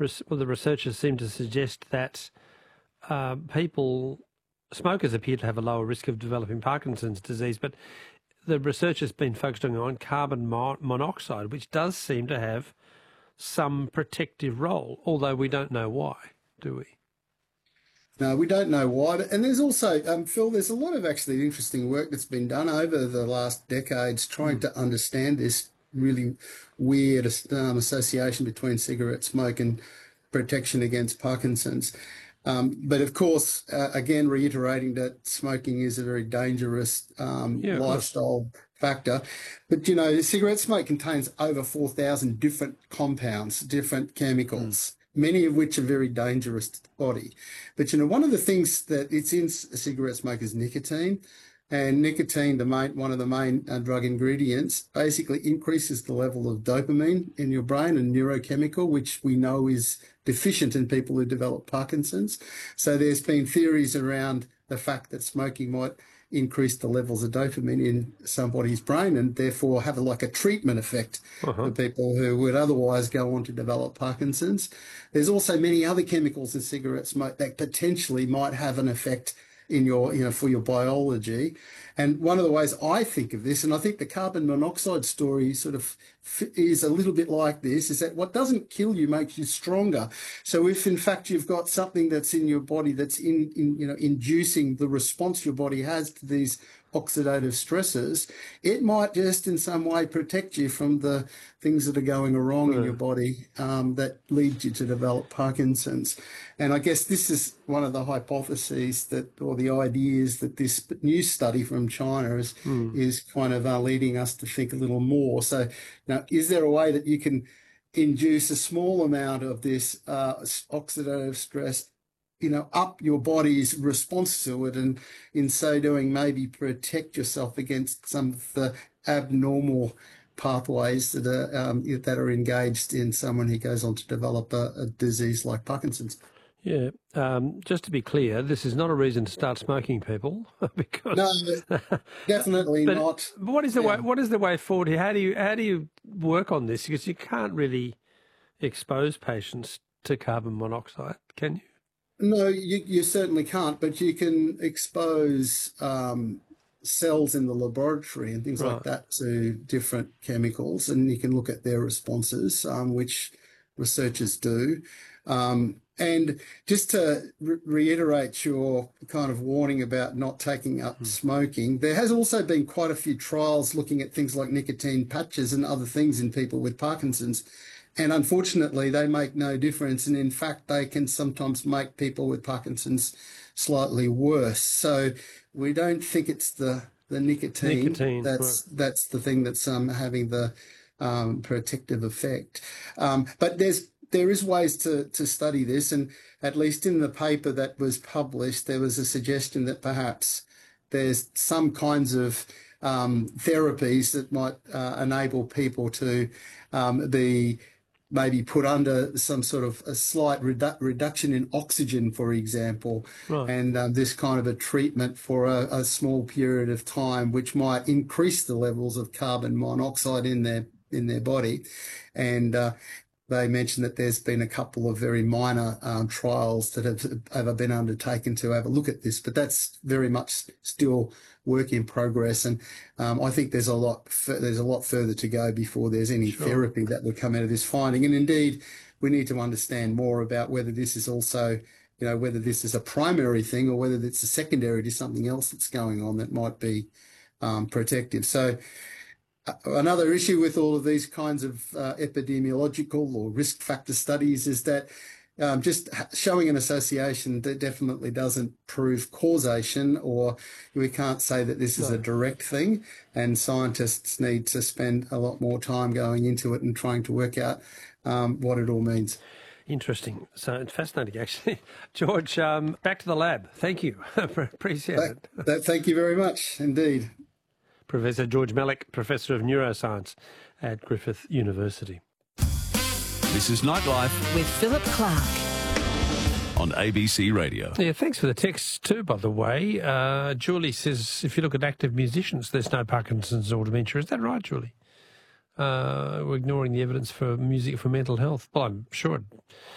the researchers seem to suggest that smokers appear to have a lower risk of developing Parkinson's disease, but the research has been focusing on carbon monoxide, which does seem to have some protective role, although we don't know why, do we? No, we don't know why. And there's also, Phil, there's a lot of actually interesting work that's been done over the last decades trying to understand this really weird association between cigarette smoke and protection against Parkinson's. But of course, again, reiterating that smoking is a very dangerous lifestyle factor. But, cigarette smoke contains over 4,000 different compounds, different chemicals, many of which are very dangerous to the body. But, one of the things that it's in cigarette smoke is nicotine. And nicotine, one of the main drug ingredients, basically increases the level of dopamine in your brain, a neurochemical, which we know is deficient in people who develop Parkinson's. So there's been theories around the fact that smoking might increase the levels of dopamine in somebody's brain and therefore have a treatment effect for people who would otherwise go on to develop Parkinson's. There's also many other chemicals in cigarette smoke that potentially might have an effect in your, for your biology. And one of the ways I think of this, and I think the carbon monoxide story sort of is a little bit like this, is that what doesn't kill you makes you stronger. So if in fact you've got something that's in your body that's inducing the response your body has to these oxidative stresses, it might just in some way protect you from the things that are going wrong in your body that lead you to develop Parkinson's. And I guess this is one of the hypotheses or the ideas that this new study from China is kind of leading us to think a little more. So, is there a way that you can induce a small amount of this oxidative stress up your body's response to it, and in so doing, maybe protect yourself against some of the abnormal pathways that are engaged in someone who goes on to develop a disease like Parkinson's. Yeah. Just to be clear, this is not a reason to start smoking, people. Because no, definitely not. But what is the way? What is the way forward here? How do you work on this? Because you can't really expose patients to carbon monoxide, can you? No, you certainly can't, but you can expose cells in the laboratory and things like that to different chemicals, and you can look at their responses, which researchers do. And just to reiterate your kind of warning about not taking up smoking, there has also been quite a few trials looking at things like nicotine patches and other things in people with Parkinson's. And unfortunately, they make no difference. And in fact, they can sometimes make people with Parkinson's slightly worse. So we don't think it's the nicotine that's the thing that's having the protective effect. But there is ways to study this. And at least in the paper that was published, there was a suggestion that perhaps there's some kinds of therapies that might enable people to be maybe put under some sort of a slight reduction in oxygen, for example, and this kind of a treatment for a small period of time, which might increase the levels of carbon monoxide in their body. And they mentioned that there's been a couple of very minor trials that have been undertaken to have a look at this, but that's very much still work in progress. And I think there's a lot further to go before there's any therapy that would come out of this finding. And indeed, we need to understand more about whether this is also, whether this is a primary thing or whether it's a secondary to something else that's going on that might be protective. So another issue with all of these kinds of epidemiological or risk factor studies is that just showing an association that definitely doesn't prove causation, or we can't say that this is a direct thing, and scientists need to spend a lot more time going into it and trying to work out what it all means. Interesting. So it's fascinating, actually. George, back to the lab. Thank you. Appreciate it. Thank you very much indeed. Professor George Mellick, Professor of Neuroscience at Griffith University. This is Nightlife with Philip Clark on ABC Radio. Yeah, thanks for the text too, by the way. Julie says, if you look at active musicians, there's no Parkinson's or dementia. Is that right, Julie? We're ignoring the evidence for music for mental health. Well, I'm sure